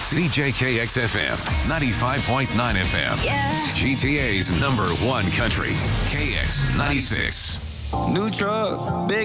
CJKX FM, 95.9 FM. Yeah. GTA's #1 country, KX 96. New truck, big